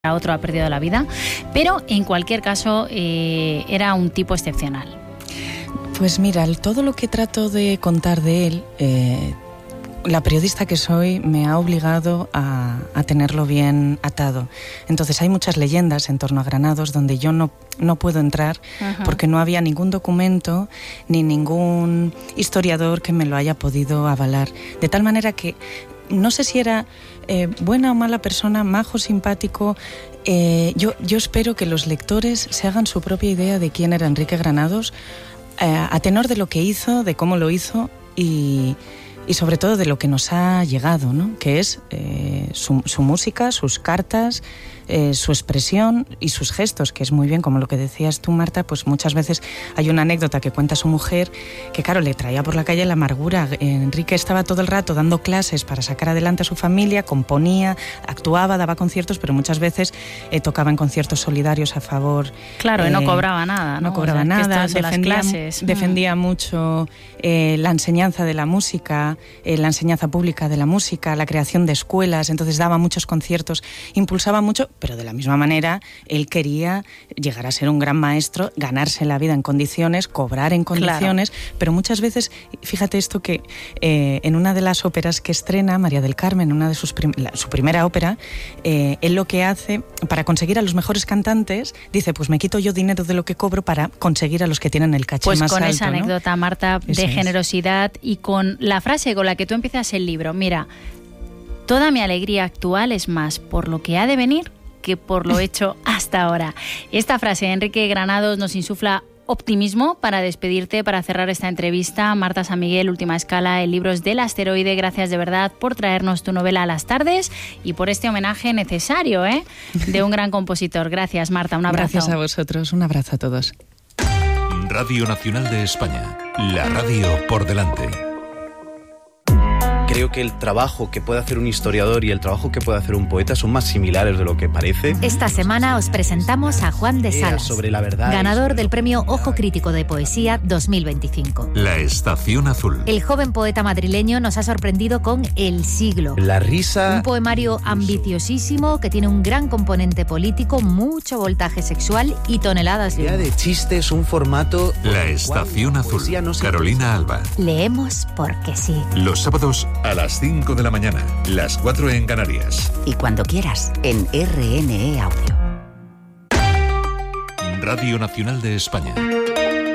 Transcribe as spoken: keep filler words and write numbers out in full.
otro ha perdido la vida, pero en cualquier caso eh, era un tipo excepcional. Pues mira, todo lo que trato de contar de él, eh, la periodista que soy me ha obligado a, a tenerlo bien atado. Entonces hay muchas leyendas en torno a Granados donde yo no, no puedo entrar. Ajá. Porque no había ningún documento ni ningún historiador que me lo haya podido avalar. De tal manera que no sé si era eh, buena o mala persona, majo, simpático. Eh, yo, yo espero que los lectores se hagan su propia idea de quién era Enrique Granados, eh, a tenor de lo que hizo, de cómo lo hizo y, y sobre todo de lo que nos ha llegado, ¿no? Que es eh, su, su música, sus cartas, eh, su expresión y sus gestos, que es muy bien, como lo que decías tú, Marta, pues muchas veces hay una anécdota que cuenta su mujer, que claro, le traía por la calle la amargura. Enrique estaba todo el rato dando clases para sacar adelante a su familia, componía, actuaba, daba conciertos, pero muchas veces eh, tocaba en conciertos solidarios a favor... Claro, eh, y no cobraba nada, ¿no? No cobraba o sea, nada, defendía, defendía mucho eh, la enseñanza de la música, eh, la enseñanza pública de la música, la creación de escuelas, entonces daba muchos conciertos, impulsaba mucho, pero de la misma manera él quería llegar a ser un gran maestro, ganarse la vida en condiciones, cobrar en condiciones, claro. Pero muchas veces, fíjate esto que eh, en una de las óperas que estrena, María del Carmen, una de sus prim- la, su primera ópera, eh, él lo que hace para conseguir a los mejores cantantes, dice, pues me quito yo dinero de lo que cobro para conseguir a los que tienen el caché pues más alto. Pues con esa ¿no? anécdota, Marta, Eso de es. generosidad y con la frase con la que tú empiezas el libro, mira, toda mi alegría actual es más por lo que ha de venir que por lo hecho hasta ahora. Esta frase de Enrique Granados nos insufla optimismo para despedirte, para cerrar esta entrevista. Marta San Miguel, Última Escala, el libro es del Asteroide. Gracias de verdad por traernos tu novela a las tardes y por este homenaje necesario, ¿eh? de un gran compositor. Gracias, Marta, un abrazo. Gracias a vosotros, un abrazo a todos. Radio Nacional de España, la radio por delante. Creo que el trabajo que puede hacer un historiador y el trabajo que puede hacer un poeta son más similares de lo que parece. Esta semana os presentamos a Juan de Salas, sobre la verdad, ganador del premio Ojo Crítico de Poesía dos mil veinticinco. La Estación Azul. El joven poeta madrileño nos ha sorprendido con El siglo. La risa. Un poemario ambiciosísimo que tiene un gran componente político, mucho voltaje sexual y toneladas de humor. humor. De chistes, un formato... La Estación Azul. No Carolina Alba. Leemos porque sí. Los sábados a las cinco de la mañana, las cuatro en Canarias. Y cuando quieras, en R N E Audio. Radio Nacional de España.